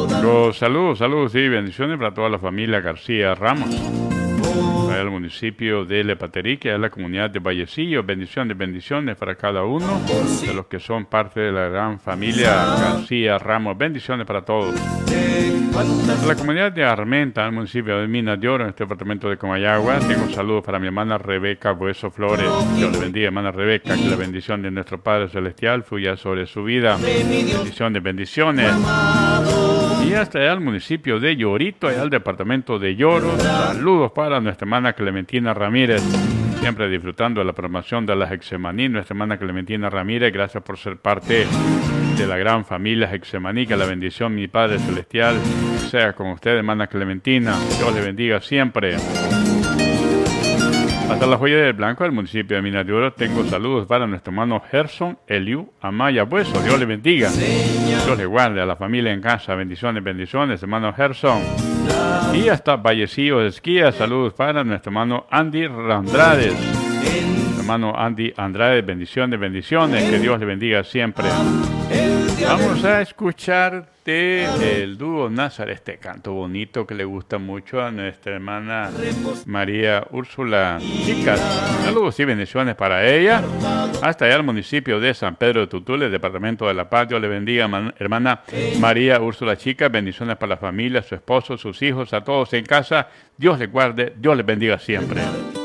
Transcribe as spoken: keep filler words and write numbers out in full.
Los saludos, saludos y bendiciones para toda la familia García Ramos, para el municipio de Lepaterí, que es la comunidad de Vallecillo. Bendiciones, bendiciones para cada uno de los que son parte de la gran familia García Ramos. Bendiciones para todos. Para la comunidad de Armenta, el municipio de Minas de Oro, en este departamento de Comayagua, tengo saludos para mi hermana Rebeca Bueso Flores. Dios le bendiga, hermana Rebeca, que la bendición de nuestro Padre Celestial fluya sobre su vida. Bendiciones, bendiciones. Y hasta allá al municipio de Llorito, allá al departamento de Lloro. Saludos para nuestra hermana Clementina Ramírez, siempre disfrutando de la programación de la Hexemaní. Nuestra hermana Clementina Ramírez, gracias por ser parte de la gran familia Hexemaní. Que la bendición, mi Padre Celestial, sea con usted, hermana Clementina. Dios le bendiga siempre. Hasta la Joya del Blanco, del municipio de Minas de Oro, tengo saludos para nuestro hermano Gerson Eliu Amaya Bueso. Dios le bendiga. Dios le guarde a la familia en casa. Bendiciones, bendiciones, hermano Gerson. Y hasta Vallecillo de Esquía, saludos para nuestro hermano Andy Andrades. Hermano Andy Andrade, bendiciones, bendiciones. Que Dios le bendiga siempre. Vamos a escuchar de el dúo Nazar, este canto bonito que le gusta mucho a nuestra hermana María Úrsula Chicas. Saludos y bendiciones para ella. Hasta allá al municipio de San Pedro de Tutules, departamento de La Paz. Dios le bendiga, hermana María Úrsula Chicas. Bendiciones para la familia, su esposo, sus hijos, a todos en casa. Dios le guarde, Dios les bendiga siempre.